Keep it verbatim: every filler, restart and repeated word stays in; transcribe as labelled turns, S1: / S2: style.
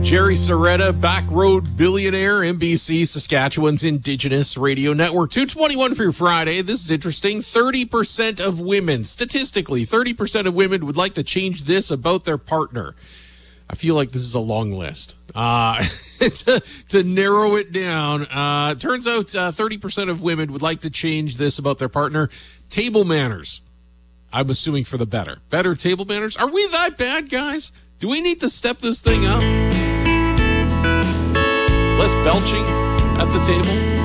S1: Jerry Soretta, Backroad Billionaire, N B C, Saskatchewan's Indigenous Radio Network. two twenty-one for your Friday. This is interesting. thirty percent of women, statistically, thirty percent of women would like to change this about their partner. I feel like this is a long list. Uh, to, to narrow it down, uh, turns out uh, thirty percent of women would like to change this about their partner. Table manners. I'm assuming for the better. Better table manners. Are we that bad, guys? Do we need to step this thing up? Less belching at the table?